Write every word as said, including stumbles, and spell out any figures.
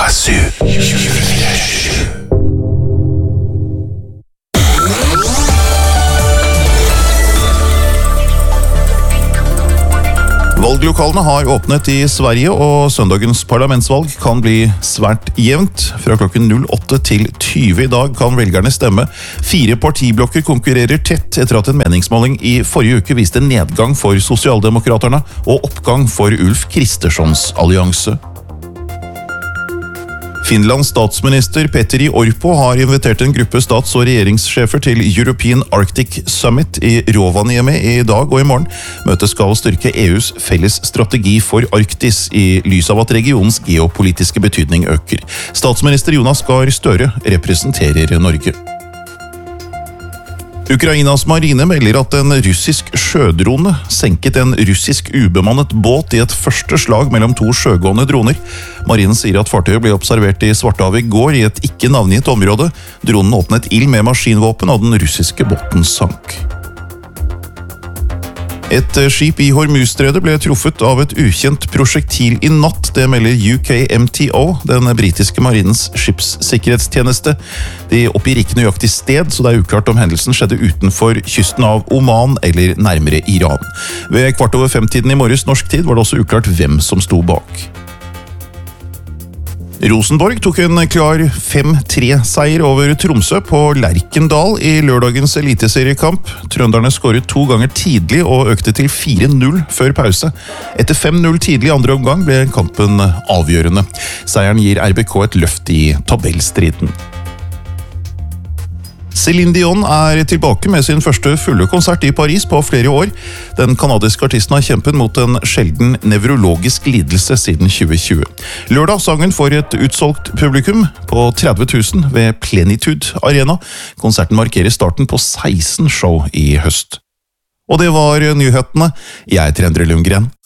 Yasu. Valglokalene har åpnet i Sverige, og søndagens parlamentsvalg kan bli svært jevnt. Fra klokken åtte til tyve i dag kan velgerne stemme. Fire partiblokker konkurrerer tett etter at en meningsmåling i forrige uke viste nedgang for Sosialdemokraterne og oppgang for Ulf Kristerssons allianse. Finlands statsminister Petteri Orpo har invitert en gruppe stats- og regjeringssjefer til European Arctic Summit i Rovaniemi i dag og i morgen. Møtet skal styrke E U's felles strategi for Arktis i lys av at regionens geopolitiske betydning øker. Statsminister Jonas Gahr Støre representerer Norge. Ukrainas marine melder at en russisk sjødrone senket en russisk ubemannet båt i et første slag mellom to sjøgående droner. Marinen sier at fartøyet ble observert i Svartehavet i går i et ikke navngitt område. Dronen åpnet ild med maskinvåpen, og den russiske båten sank. Et skip i Hormuzstredet ble truffet av et ukjent prosjektil i natt, det melder U K M T O, den britiske marinens skipssikkerhetstjeneste. De oppgir ikke nøyaktig sted, så det er uklart om hendelsen skjedde utenfor kysten av Oman eller nærmere Iran. Ved kvart over fem-tiden i morges norsk tid var det også uklart hvem som sto bak. Rosenborg tok en klar fem tre-seier over Tromsø på Lerkendal i lørdagens eliteseriekamp. Trønderne skåret to ganger tidlig og økte til fire null før pause. Etter fem null tidlig i andre omgang ble kampen avgjørende. Seieren gir R B K et løft i tabellstriden. Céline Dion er tilbake med sin første fulle konsert i Paris på flere år. Den kanadiske artisten har kjempet mot en sjelden nevrologisk lidelse siden tjue tjue. Lørdag sang hun for et utsolgt publikum på tretti tusen ved Plenitude Arena. Konserten markerer starten på seksten show i høst. Og det var nyhetene. Jeg heter Endre Lundgren.